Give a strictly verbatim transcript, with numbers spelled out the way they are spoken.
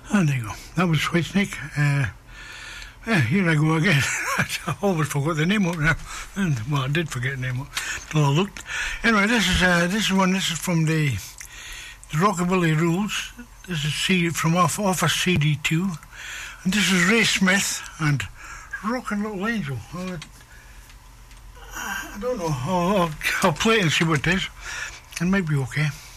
And there you go. That was Whitesnake. Uh, yeah, here I go again. I always forgot the name of it now. And, well, I did forget the name of it until I looked. Anyway, this is uh, this is one. This is from the, the Rockabilly Rules. This is C, from off Office C D two. And this is Ray Smith and Rockin' Little Angel. Uh, I don't know. I'll, I'll, I'll play it and see what it is. It might be okay.